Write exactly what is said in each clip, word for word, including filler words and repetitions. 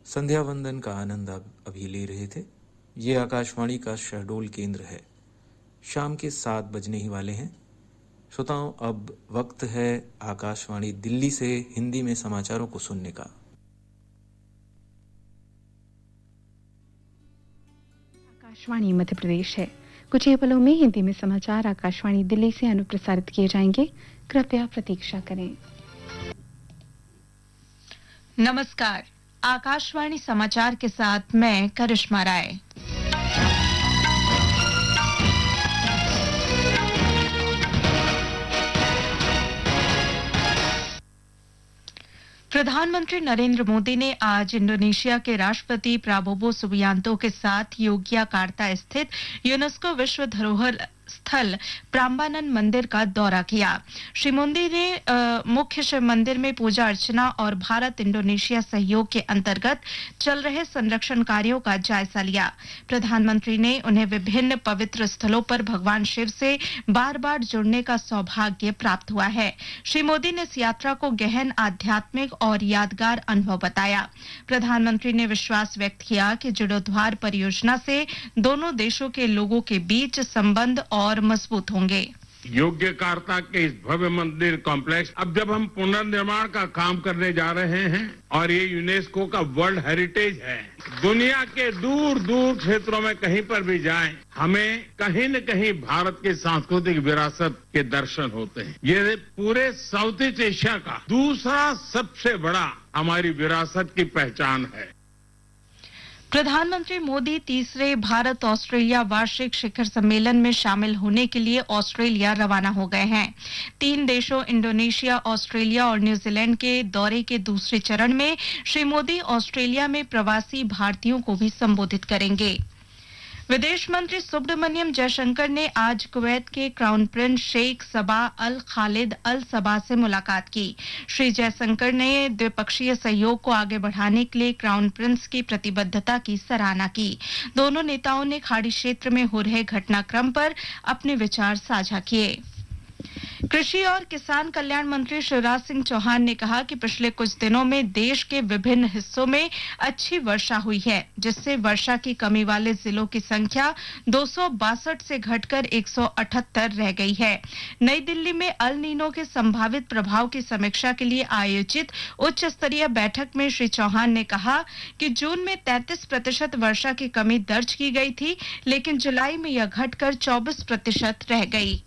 संध्या वंदन का आनंद आप अभी ले रहे थे। ये आकाशवाणी का शहडोल केंद्र है। शाम के सात बजने ही वाले हैं। श्रोताओं, अब वक्त है आकाशवाणी दिल्ली से हिंदी में समाचारों को सुनने का। आकाशवाणी मध्य प्रदेश है। कुछ ही पलों में हिंदी में समाचार आकाशवाणी दिल्ली से अनुप्रसारित किए जाएंगे। कृपया प्रतीक्षा करें। नमस्कार, आकाशवाणी समाचार के साथ मैं करिश्मा राय। प्रधानमंत्री नरेंद्र मोदी ने आज इंडोनेशिया के राष्ट्रपति प्राबोवो सुबियांतो के साथ योग्याकार्ता स्थित यूनेस्को विश्व धरोहर स्थल प्राम्बानन मंदिर का दौरा किया। श्री मोदी ने आ, मुख्य शिव मंदिर में पूजा अर्चना और भारत इंडोनेशिया सहयोग के अंतर्गत चल रहे संरक्षण कार्यों का जायजा लिया। प्रधानमंत्री ने उन्हें विभिन्न पवित्र स्थलों पर भगवान शिव से बार बार जुड़ने का सौभाग्य प्राप्त हुआ है। श्री मोदी ने इस यात्रा को गहन आध्यात्मिक और यादगार अनुभव बताया। प्रधानमंत्री ने विश्वास व्यक्त किया कि जीर्णोद्धार परियोजना से दोनों देशों के लोगों के बीच संबंध और मजबूत होंगे। योग्यकार्ता के इस भव्य मंदिर कॉम्प्लेक्स अब जब हम पुनर्निर्माण का काम करने जा रहे हैं और ये यूनेस्को का वर्ल्ड हेरिटेज है, दुनिया के दूर दूर क्षेत्रों में कहीं पर भी जाएं, हमें कहीं न कहीं भारत की सांस्कृतिक विरासत के दर्शन होते हैं। ये पूरे साउथ ईस्ट एशिया का दूसरा सबसे बड़ा हमारी विरासत की पहचान है। प्रधानमंत्री मोदी तीसरे भारत ऑस्ट्रेलिया वार्षिक शिखर सम्मेलन में शामिल होने के लिए ऑस्ट्रेलिया रवाना हो गए हैं। तीन देशों इंडोनेशिया, ऑस्ट्रेलिया और न्यूजीलैंड के दौरे के दूसरे चरण में श्री मोदी ऑस्ट्रेलिया में प्रवासी भारतीयों को भी संबोधित करेंगे। विदेश मंत्री सुब्रमण्यम जयशंकर ने आज कुवैत के क्राउन प्रिंस शेख सबा अल खालिद अल सबा से मुलाकात की। श्री जयशंकर ने द्विपक्षीय सहयोग को आगे बढ़ाने के लिए क्राउन प्रिंस की प्रतिबद्धता की सराहना की। दोनों नेताओं ने खाड़ी क्षेत्र में हो रहे घटनाक्रम पर अपने विचार साझा किए। कृषि और किसान कल्याण मंत्री शिवराज सिंह चौहान ने कहा कि पिछले कुछ दिनों में देश के विभिन्न हिस्सों में अच्छी वर्षा हुई है, जिससे वर्षा की कमी वाले जिलों की संख्या दो सौ बासठ से घटकर एक सौ अठहत्तर रह गई है। नई दिल्ली में अल नीनो के संभावित प्रभाव की समीक्षा के लिए आयोजित उच्च स्तरीय बैठक में श्री चौहान ने कहा कि जून में तैंतीस प्रतिशत वर्षा की कमी दर्ज की गई थी, लेकिन जुलाई में यह घटकर चौबीस प्रतिशत रह गई।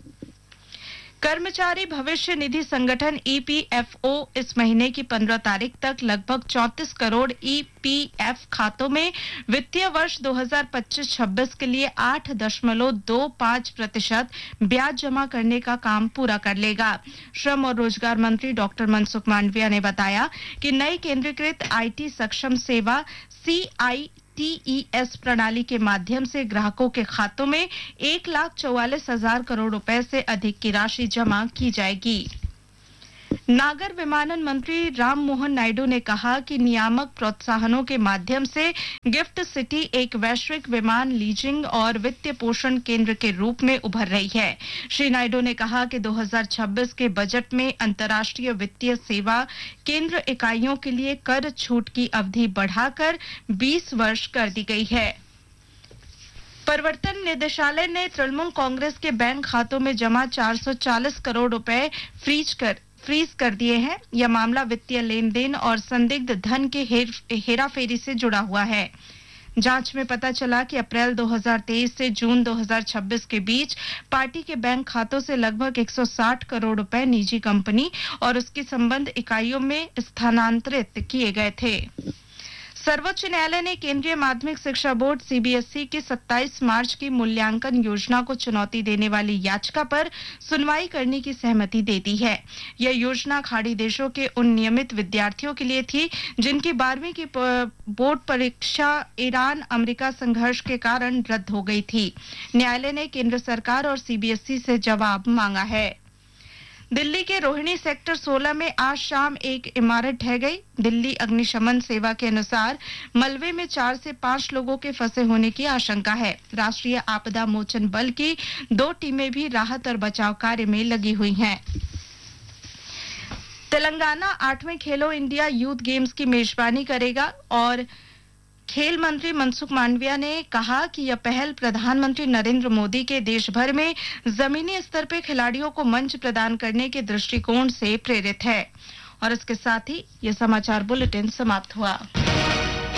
कर्मचारी भविष्य निधि संगठन ई पी एफ ओ इस महीने की पंद्रह तारीख तक लगभग चौंतीस करोड़ ई पी एफ खातों में वित्तीय वर्ष दो हज़ार पच्चीस छब्बीस के लिए आठ दशमलव दो पाँच प्रतिशत ब्याज जमा करने का काम पूरा कर लेगा। श्रम और रोजगार मंत्री डॉक्टर मनसुख मांडविया ने बताया कि नई केंद्रीकृत आई टी सक्षम सेवा सी आई टी ई एस प्रणाली के माध्यम से ग्राहकों के खातों में एक लाख चौवालीस हजार करोड़ रुपए से अधिक की राशि जमा की जाएगी। नागर विमानन मंत्री राम मोहन नायडू ने कहा कि नियामक प्रोत्साहनों के माध्यम से गिफ्ट सिटी एक वैश्विक विमान लीजिंग और वित्तीय पोषण केंद्र के रूप में उभर रही है। श्री नायडू ने कहा कि दो हज़ार छब्बीस के बजट में अंतर्राष्ट्रीय वित्तीय सेवा केंद्र इकाइयों के लिए कर छूट की अवधि बढ़ाकर बीस वर्ष कर दी गई है। प्रवर्तन निदेशालय ने तृणमूल कांग्रेस के बैंक खातों में जमा चार सौ चालीस करोड़ रुपए फ्रीज कर फ्रीज कर दिए हैं। यह मामला वित्तीय लेन देन और संदिग्ध धन के हेर, हेराफेरी से जुड़ा हुआ है। जांच में पता चला कि अप्रैल दो हज़ार तेईस से जून दो हज़ार छब्बीस के बीच पार्टी के बैंक खातों से लगभग एक सौ साठ करोड़ रुपए निजी कंपनी और उसकी संबद्ध इकाइयों में स्थानांतरित किए गए थे। सर्वोच्च न्यायालय ने केंद्रीय माध्यमिक शिक्षा board C B S E की सत्ताईस मार्च की मूल्यांकन योजना को चुनौती देने वाली याचिका पर सुनवाई करने की सहमति दे दी है। यह योजना खाड़ी देशों के उन नियमित विद्यार्थियों के लिए थी जिनकी बारहवीं की बोर्ड परीक्षा ईरान अमेरिका संघर्ष के कारण रद्द हो गई थी। न्यायालय ने केंद्र सरकार और सी बी एस ई से जवाब मांगा है। दिल्ली के रोहिणी सेक्टर सोलह में आज शाम एक इमारत ढह गई। दिल्ली अग्निशमन सेवा के अनुसार मलबे में चार से पांच लोगों के फंसे होने की आशंका है। राष्ट्रीय आपदा मोचन बल की दो टीमें भी राहत और बचाव कार्य में लगी हुई हैं। तेलंगाना आठवें खेलो इंडिया यूथ गेम्स की मेजबानी करेगा और खेल मंत्री मनसुख मांडविया ने कहा कि यह पहल प्रधानमंत्री नरेंद्र मोदी के देश भर में जमीनी स्तर पर खिलाड़ियों को मंच प्रदान करने के दृष्टिकोण से प्रेरित है। और इसके साथ ही यह समाचार बुलेटिन समाप्त हुआ।